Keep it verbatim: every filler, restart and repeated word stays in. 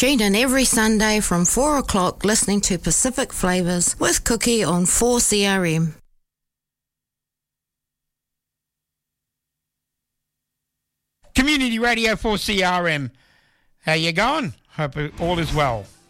Tune in every Sunday from four o'clock listening to Pacific Flavours with Cookie on four C R M. Community Radio four C R M. How you going? Hope all is well.